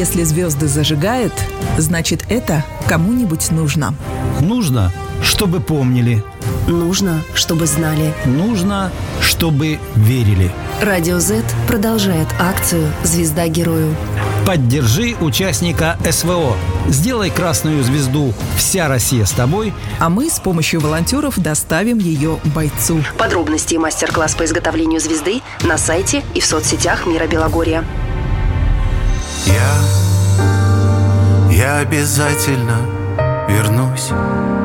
Если звезды зажигают, значит, это кому-нибудь нужно. Нужно, чтобы помнили. Нужно, чтобы знали. Нужно, чтобы верили. Радио Z продолжает акцию «Звезда герою». Поддержи участника СВО. Сделай красную звезду «Вся Россия с тобой», а мы с помощью волонтеров доставим ее бойцу. Подробности и мастер-класс по изготовлению звезды на сайте и в соцсетях Мира Белогорья. Я обязательно вернусь.